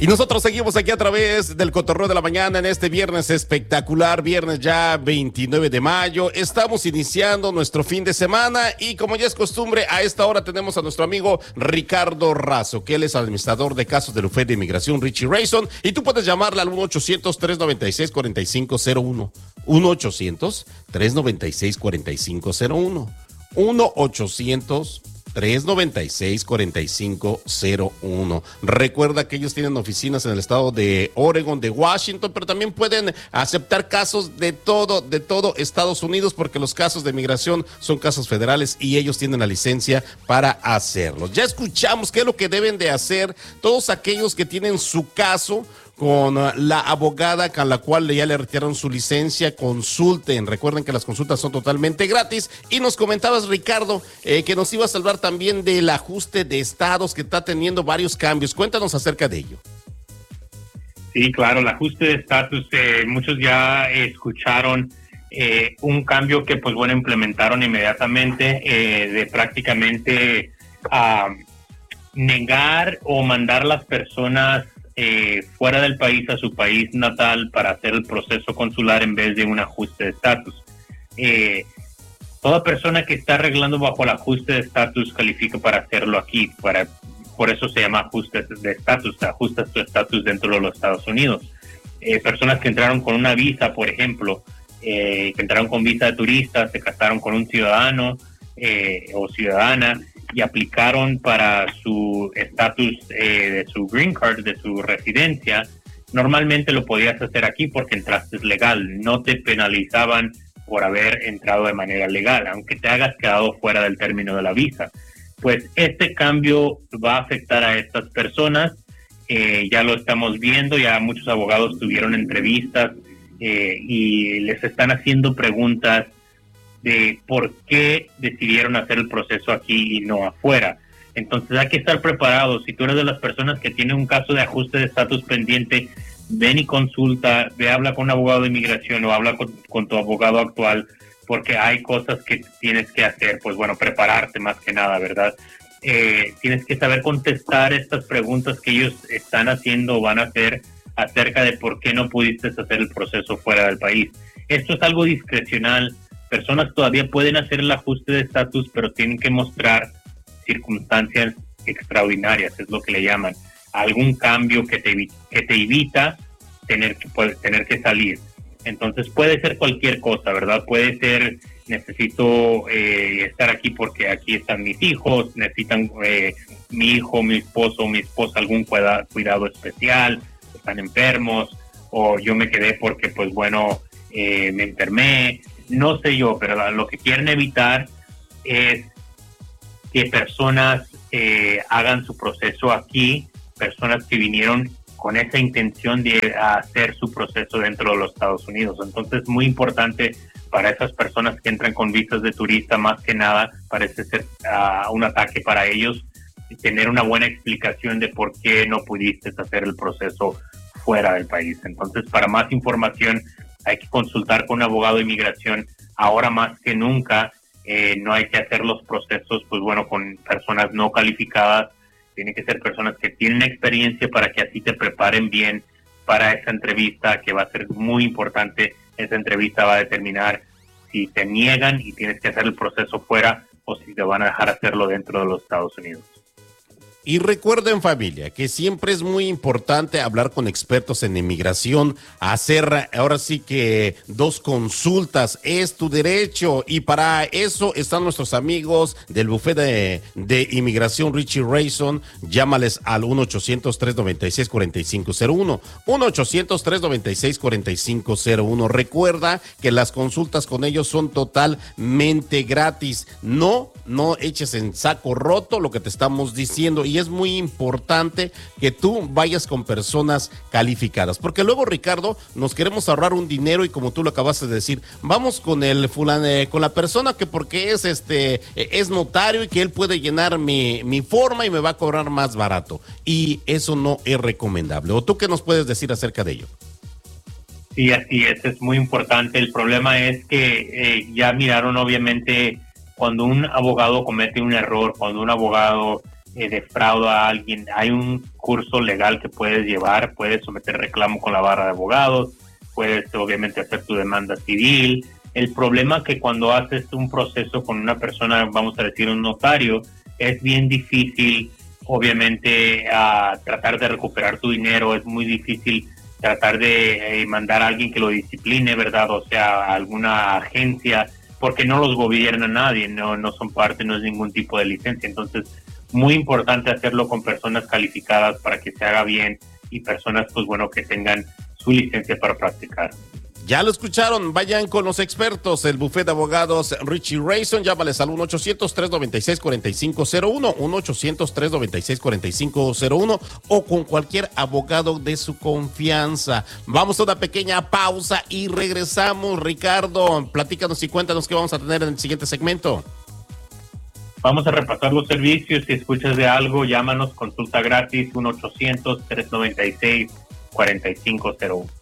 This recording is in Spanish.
Y nosotros seguimos aquí a través del Cotorreo de la Mañana en este viernes espectacular, viernes ya 29 de mayo. Estamos iniciando nuestro fin de semana y como ya es costumbre, a esta hora tenemos a nuestro amigo Ricardo Razo, que él es administrador de casos del bufete de inmigración Richie Rayson. Y tú puedes llamarle al 1-800-396-4501. 1-800-396-4501. 1-800-396-4501. Recuerda que ellos tienen oficinas en el estado de Oregon, de Washington, pero también pueden aceptar casos de todo Estados Unidos, porque los casos de migración son casos federales y ellos tienen la licencia para hacerlo. Ya escuchamos qué es lo que deben de hacer todos aquellos que tienen su caso con la abogada con la cual ya le retiraron su licencia. Consulten, recuerden que las consultas son totalmente gratis. Y nos comentabas, Ricardo, que nos ibas a hablar también del ajuste de estados, que está teniendo varios cambios. Cuéntanos acerca de ello. Sí, claro, el ajuste de estatus, muchos ya escucharon un cambio que pues bueno implementaron inmediatamente, de prácticamente negar o mandar las personas fuera del país a su país natal para hacer el proceso consular en vez de un ajuste de estatus. Toda persona que está arreglando bajo el ajuste de estatus califica para hacerlo aquí, por eso se llama ajuste de estatus, ajustas tu estatus dentro de los Estados Unidos. Personas que entraron con una visa, por ejemplo, que entraron con visa de turista, se casaron con un ciudadano o ciudadana, y aplicaron para su estatus de su green card, de su residencia. Normalmente lo podías hacer aquí porque entraste legal, no te penalizaban por haber entrado de manera legal, aunque te hayas quedado fuera del término de la visa. Pues este cambio va a afectar a estas personas, ya lo estamos viendo, ya muchos abogados tuvieron entrevistas y les están haciendo preguntas de por qué decidieron hacer el proceso aquí y no afuera. Entonces hay que estar preparados. Si tú eres de las personas que tiene un caso de ajuste de estatus pendiente, ven y consulta, ve, habla con un abogado de inmigración o habla con tu abogado actual, porque hay cosas que tienes que hacer. Pues bueno, prepararte más que nada, ¿verdad? Tienes que saber contestar estas preguntas que ellos están haciendo o van a hacer acerca de por qué no pudiste hacer el proceso fuera del país. Esto es algo discrecional. Personas todavía pueden hacer el ajuste de estatus, pero tienen que mostrar circunstancias extraordinarias, es lo que le llaman. Algún cambio que te evita tener que salir. Entonces puede ser cualquier cosa, ¿verdad? Puede ser, necesito estar aquí porque aquí están mis hijos, necesitan mi hijo, mi esposo, mi esposa algún cuidado especial, están enfermos, o yo me quedé porque, pues bueno, me enfermé. No sé yo, pero lo que quieren evitar es que personas hagan su proceso aquí, personas que vinieron con esa intención de hacer su proceso dentro de los Estados Unidos. Entonces, muy importante para esas personas que entran con visas de turista, más que nada, parece ser un ataque para ellos, tener una buena explicación de por qué no pudiste hacer el proceso fuera del país. Entonces, para más información, hay que consultar con un abogado de inmigración. Ahora más que nunca, no hay que hacer los procesos, pues bueno, con personas no calificadas. Tienen que ser personas que tienen experiencia para que así te preparen bien para esa entrevista, que va a ser muy importante. Esa entrevista va a determinar si te niegan y tienes que hacer el proceso fuera o si te van a dejar hacerlo dentro de los Estados Unidos. Y recuerden, familia, que siempre es muy importante hablar con expertos en inmigración, hacer ahora sí que 2 consultas, es tu derecho, y para eso están nuestros amigos del bufete de inmigración Richie Rayson. Llámales al 1-800-396-4501, 1-800-396-4501. Recuerda que las consultas con ellos son totalmente gratis. No eches en saco roto lo que te estamos diciendo, y es muy importante que tú vayas con personas calificadas, porque luego, Ricardo, nos queremos ahorrar un dinero y como tú lo acabaste de decir, vamos con el fulano, con la persona que porque es notario y que él puede llenar mi forma y me va a cobrar más barato, y eso no es recomendable. ¿O tú qué nos puedes decir acerca de ello? Sí, así es muy importante. El problema es que ya miraron, obviamente, cuando un abogado comete un error, cuando un abogado defrauda a alguien, hay un curso legal que puedes llevar, puedes someter reclamo con la barra de abogados, puedes obviamente hacer tu demanda civil. El problema es que cuando haces un proceso con una persona, vamos a decir un notario, es bien difícil, obviamente, tratar de recuperar tu dinero, es muy difícil tratar de mandar a alguien que lo discipline, ¿verdad? O sea, a alguna agencia, porque no los gobierna nadie, no son parte, no es ningún tipo de licencia. Entonces, muy importante hacerlo con personas calificadas para que se haga bien y personas, pues bueno, que tengan su licencia para practicar. Ya lo escucharon, vayan con los expertos, el bufete de abogados Richie Rayson, llámales al 1-800-396-4501, 1-800-396-4501 o con cualquier abogado de su confianza. Vamos a una pequeña pausa y regresamos. Ricardo, platícanos y cuéntanos qué vamos a tener en el siguiente segmento. Vamos a repasar los servicios. Si escuchas de algo, llámanos, consulta gratis, 1-800-396-4501.